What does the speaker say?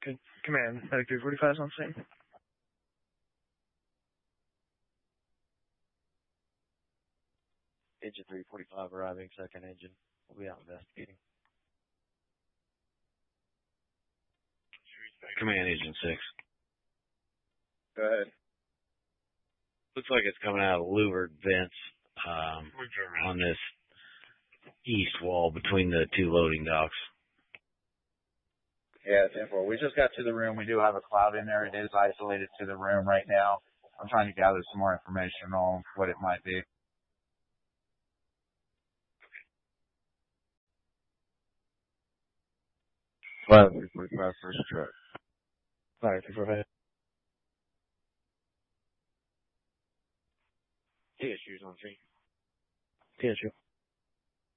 Command, Medic 345 is on scene. Engine 345 arriving, second engine. We'll be out investigating. Command Agent 6. Go ahead. Looks like it's coming out of louvered vents on this east wall between the two loading docks. Yeah, 10-4. We just got to the room. We do have a cloud in there. It is isolated to the room right now. I'm trying to gather some more information on what it might be. Fire 345 first truck. Fire 345. TSU's on scene. TSU.